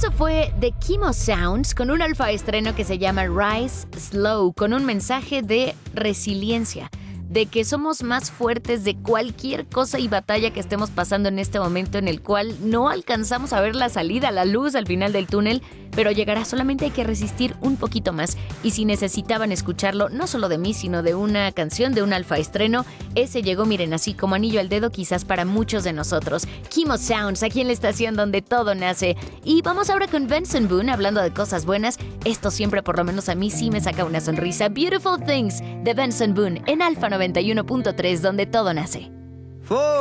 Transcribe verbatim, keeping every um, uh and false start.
Eso fue The Chemo Sounds con un alfa estreno que se llama Rise Slow, con un mensaje de resiliencia, de que somos más fuertes de cualquier cosa y batalla que estemos pasando en este momento en el cual no alcanzamos a ver la salida, la luz al final del túnel, pero llegará, solamente hay que resistir un poquito más. Y si necesitaban escucharlo, no solo de mí, sino de una canción, de un alfa estreno, ese llegó, miren, así como anillo al dedo quizás para muchos de nosotros. Chemo Sounds, aquí en la estación donde todo nace. Y vamos ahora con Benson Boone, hablando de cosas buenas. Esto siempre, por lo menos a mí, sí me saca una sonrisa. Beautiful Things, de Benson Boone, en Alfa noventa y uno punto tres, donde todo nace. For